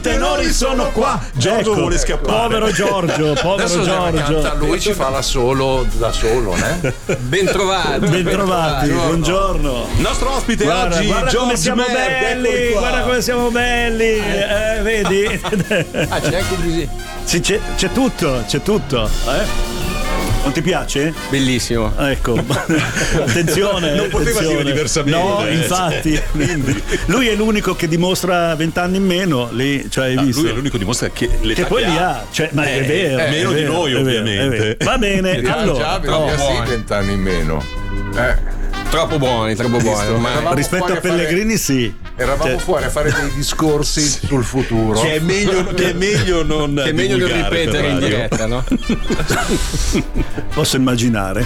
tenori sono qua. Giorgio vuole scappare. Povero Giorgio, Adesso canta lui, ci fa la solo da solo, Bentrovati, buongiorno. Il nostro ospite oggi, guarda come George siamo Merck, belli, guarda come siamo belli, vedi? C'è anche così. Sì, c'è tutto. Non ti piace? Bellissimo. Ecco, attenzione. Non poteva dire diversamente. No, infatti. Lui è l'unico che dimostra 20 anni in meno lì, cioè hai visto? Lui è l'unico che dimostra che l'età Che poi li ha, cioè, ma è vero. meno di noi, ovviamente. Va bene, allora. Sì, 20 anni in meno. Troppo buoni. Eravamo Rispetto a Pellegrini, sì. Eravamo fuori a fare dei discorsi sul futuro. Che è meglio non Che è meglio non ripetere in diretta, no? Posso immaginare.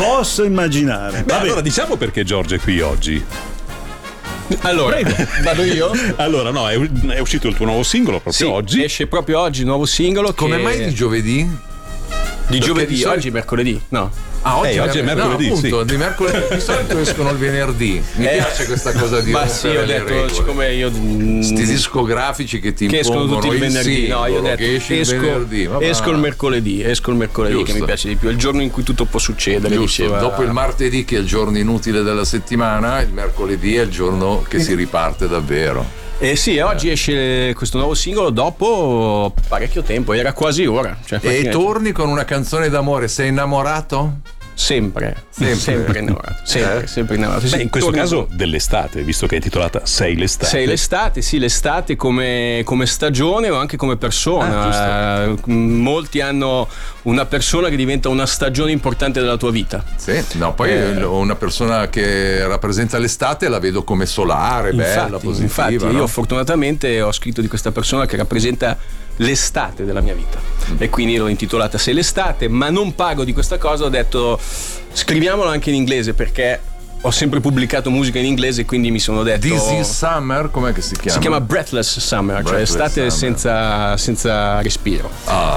Beh, allora diciamo perché Giorgio è qui oggi. Allora, vado io? Allora, no, è uscito il tuo nuovo singolo proprio oggi. Esce proprio oggi il nuovo singolo. Come mai di giovedì? Di giovedì, di solito- oggi è mercoledì, no? Oggi è mercoledì, appunto, di mercoledì di solito escono il venerdì. Mi piace questa cosa di Ma sì, ho detto, siccome io sti discografici che ti che escono impongono tutti il venerdì, no, io ho detto che esci il venerdì. esco il mercoledì Giusto. che mi piace di più, è il giorno in cui tutto può succedere, Giusto. diceva. Dopo il martedì che è il giorno inutile della settimana, il mercoledì è il giorno che si riparte davvero. Sì, oggi esce questo nuovo singolo dopo parecchio tempo, era quasi ora. Cioè, E torni con una canzone d'amore, sei innamorato? Sempre innamorato. Sempre innamorato. Beh, in questo caso dell'estate, visto che è intitolata Sei l'estate. Sei l'estate, sì, l'estate come stagione o anche come persona. Molti hanno una persona che diventa una stagione importante della tua vita. Sì, no, poi una persona che rappresenta l'estate la vedo come solare, bella, positiva. Infatti, no? io fortunatamente ho scritto di questa persona che rappresenta l'estate della mia vita e quindi l'ho intitolata Sei l'estate, ma non pago di questa cosa, ho detto scriviamolo anche in inglese perché ho sempre pubblicato musica in inglese, quindi mi sono detto This is Summer, com'è che si chiama? Si chiama Breathless Summer, cioè estate senza respiro.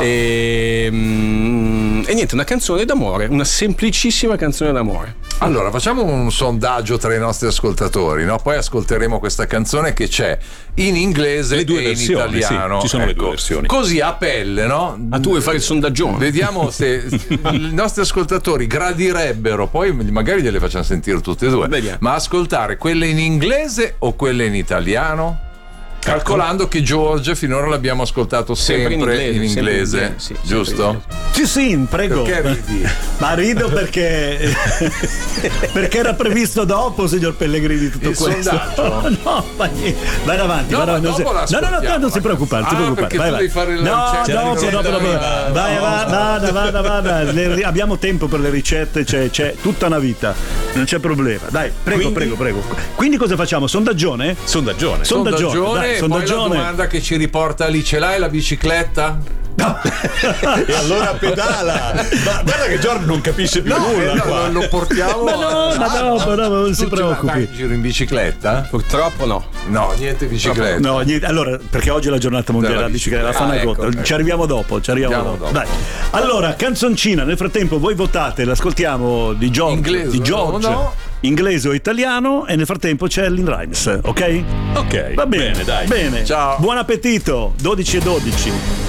E niente, una canzone d'amore, una semplicissima canzone d'amore. Allora, facciamo un sondaggio tra i nostri ascoltatori, no? Poi ascolteremo questa canzone che c'è in inglese Le due e versioni, in italiano. sì, ci sono le due versioni. Così a pelle, no? Ma tu vuoi fare il sondaggione? Vediamo se i nostri ascoltatori gradirebbero, poi magari gliele facciamo sentire tutte e due. Vediamo. Ma ascoltare quelle in inglese o quelle in italiano? Calcolando che George finora l'abbiamo ascoltato sempre in inglese, sì, giusto? Sì, prego. Perché ridi? Ma rido perché era previsto dopo, signor Pellegrini, tutto Il questo. sondaggio? No, ma niente. Vai avanti, No, vai avanti. ma dopo l'ascoltiamo, Non si preoccupare, perché tu devi fare la No, ricetta. dopo. Vada. Abbiamo tempo per le ricette, c'è tutta una vita. Non c'è problema. Dai, prego. Quindi cosa facciamo? Sondaggione? Sondaggione. Dai, E poi la domanda che ci riporta lì, ce l'hai la bicicletta? E allora pedala. Ma guarda che Giorgio non capisce più nulla qua. Lo portiamo. Ma dopo, non si Tu ce la preoccupi. fai in giro in bicicletta? Purtroppo no. No, niente bicicletta. No, niente. Allora, perché oggi è la giornata mondiale della bicicletta, la fanno ecco. agosto. Ci arriviamo dopo. dopo. Dai. Allora, canzoncina, nel frattempo voi votate, l'ascoltiamo di George. Inglese, no? Inglese o italiano, e nel frattempo c'è l'in rhymes, ok? Ok, Va bene, dai. Bene. Ciao. Buon appetito, 12:12.